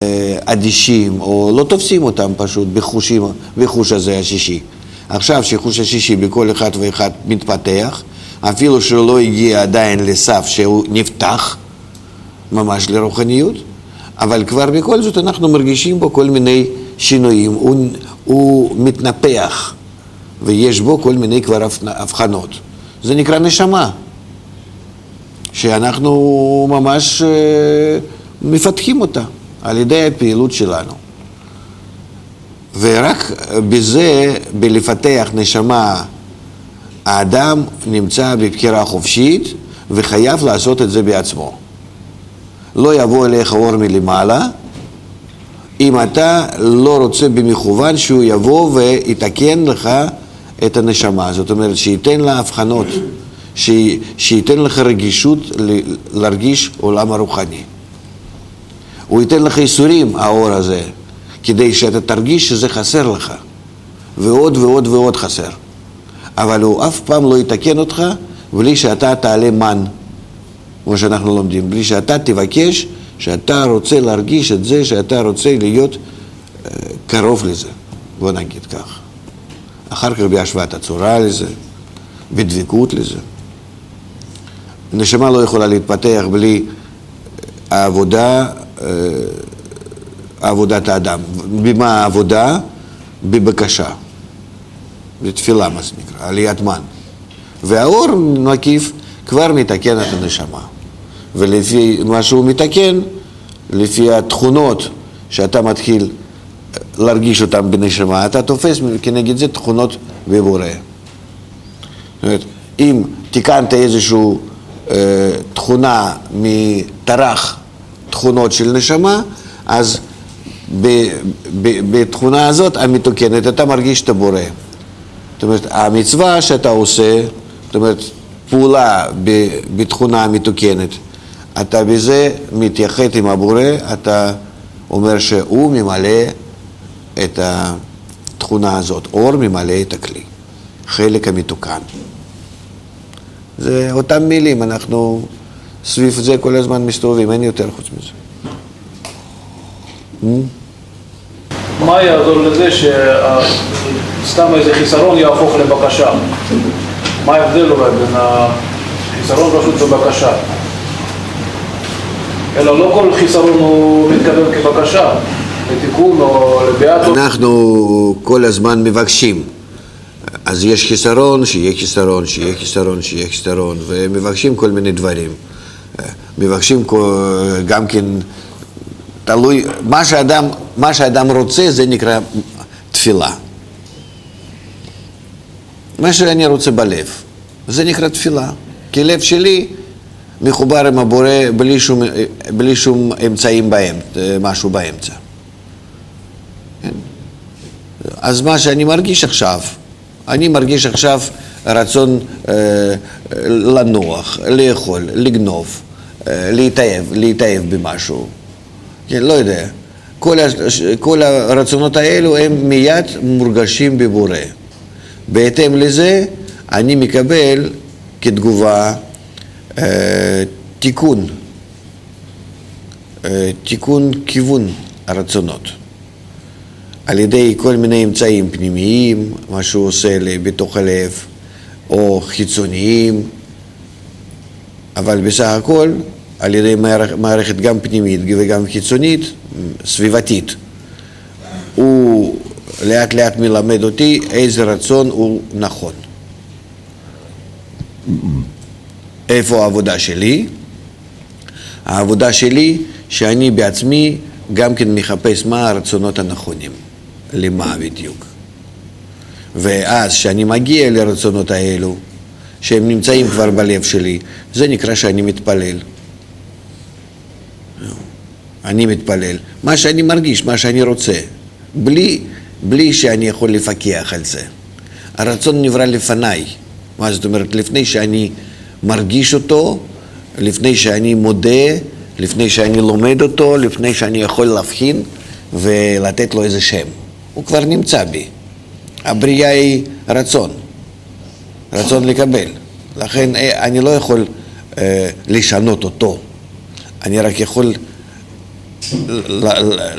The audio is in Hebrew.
אדישים, או לא תופסים אותם פשוט בחוש הזה השישי. עכשיו שחוש השישי בכל אחד ואחד מתפתח, אפילו שהוא לא הגיע עדיין לסף שהוא נפתח, ממש לרוחניות, אבל כבר בכל זאת אנחנו מרגישים בו כל מיני שינויים, הוא מתנפח, ויש בו כל מיני כבר הבחנות. זה נקרא נשמה, שאנחנו ממש מפתחים אותה על ידי הפעילות שלנו. ורק בזה, בלפתח נשמה, האדם נמצא בבחירה חופשית וחייב לעשות את זה בעצמו. לא יבוא אליך אור מלמעלה, אם אתה לא רוצה במכוון שהוא יבוא ויתקן לך את הנשמה. זאת אומרת, שייתן לה הבחנות, שייתן לך רגישות להרגיש עולם הרוחני. הוא ייתן לך איסורים, האור הזה, כדי שאתה תרגיש שזה חסר לך, ועוד ועוד ועוד חסר. אבל הוא אף פעם לא יתקן אותך בלי שאתה תעלה מן, כמו שאנחנו לומדים, בלי שאתה תבקש, שאתה רוצה להרגיש את זה, שאתה רוצה להיות קרוב לזה, בוא נגיד כך. אחר כך בהשוואת הצורה לזה, בדבקות לזה. נשמה לא יכולה להתפתח בלי עבודת האדם. במה העבודה? בבקשה. בתפילה, מה זה נקרא, עליית מן. והאור מקיף כבר מתקן את הנשמה. ולפי מה שהוא מתקן, לפי התכונות שאתה מתחיל להרגיש אותן בנשמה, אתה תופס כנגד זה תכונות בבורא. זאת אומרת, אם תיקנת איזושהי תכונה מטרח תכונות של נשמה, אז בתכונה הזאת המתוקנת אתה מרגיש את הבורא. זאת אומרת, המצווה שאתה עושה, זאת אומרת, פעולה בתכונה המתוקנת, אתה בזה מתייחד עם הבורא, אתה אומר שהוא ממלא את התכונה הזאת, אור ממלא את הכלי, חלק המתוקן. זה אותם מילים, אנחנו סביב זה כל הזמן מסתובבים, אין יותר חוץ מזה. מה יעזור לזה שסתם איזה חיסרון יהפוך לבקשה? מה ההבדל אולי בין החיסרון פשוט בבקשה? אלא לא כל חיסרון הוא מתקבל כבקשה, לתיקון או לביאטו. אנחנו כל הזמן מבקשים. אז יש חיסרון, שיהיה חיסרון, שיהיה חיסרון, שיהיה חיסרון, ומבקשים כל מיני דברים. מבקשים גם כן, תלוי, מה שאדם רוצה זה נקרא תפילה. מה שאני רוצה בלב, זה נקרא תפילה. כי לב שלי מחובר עם הבורא בלי שום אמצעים משהו באמצע. אז מה שאני מרגיש עכשיו, אני מרגיש עכשיו רצון לנוח, לאכול, לגנוב, להתאהב במשהו. כן, לא יודע. כל הרצונות האלו הם מיד מורגשים בבורא. בהתאם לזה אני מקבל כתגובה תיקון כיוון הרצונות. על ידי כל מיני אמצעים פנימיים, מה שהוא עושה לי בתוך הלב, או חיצוניים, אבל בסך הכל על ידי מערכת גם פנימית וגם חיצונית, סביבתית. הוא לאט לאט מלמד אותי איזה רצון הוא נכון. איפה העבודה שלי? העבודה שלי שאני בעצמי גם כן מחפש מה הרצונות הנכונים, למה בדיוק. ואז שאני מגיע לרצונות האלו, שהם נמצאים כבר בלב שלי, זה נקרא שאני מתפלל. אני מתפלל. מה שאני מרגיש, מה שאני רוצה, בלי שאני יכול לפקח על זה. הרצון נברא לפניי. מה זאת אומרת? לפני שאני מרגיש אותו, לפני שאני מודה, לפני שאני לומד אותו, לפני שאני יכול להבחין ולתת לו איזה שם. הוא כבר נמצא בי. הבריאה היא רצון לקבל. לכן אני לא יכול לשנות אותו. אני רק יכול